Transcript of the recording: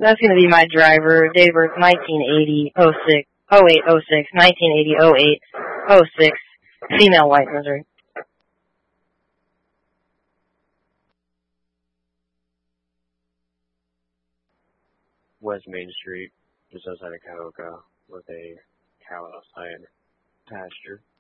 That's going to be my driver. Date of birth 1980, 06, 08, 06, 1980, 08, 06, female, white, Missouri. West Main Street, just outside of Cahokia, with a cow outside pasture.